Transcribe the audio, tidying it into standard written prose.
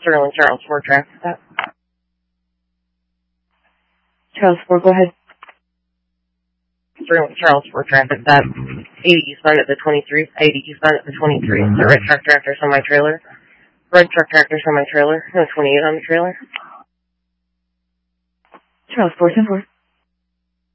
Sterling Charles Ford traffic stop. Charles Ford, go ahead. Sterling Charles Ford traffic stop. 80 eastbound at the 23. 80 eastbound at the 23. The red truck tractor's on my trailer. Red truck tractor's on my trailer. No 28 on the trailer. Charles Ford, 10-4.